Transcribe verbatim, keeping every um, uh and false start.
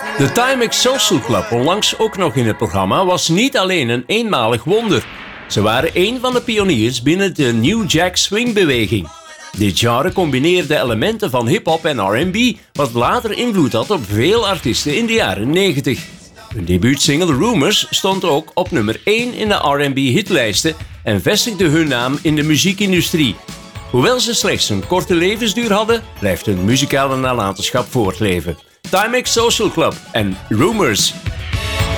De Timex Social Club, onlangs ook nog in het programma, was niet alleen een eenmalig wonder. Ze waren een van de pioniers binnen de New Jack Swing-beweging. Dit genre combineerde elementen van hip-hop en R en B, wat later invloed had op veel artiesten in de jaren negentig. Hun debuutsingle Rumors stond ook op nummer één in de R en B-hitlijsten en vestigde hun naam in de muziekindustrie. Hoewel ze slechts een korte levensduur hadden, blijft hun muzikale nalatenschap voortleven. Timex Social Club en Rumors.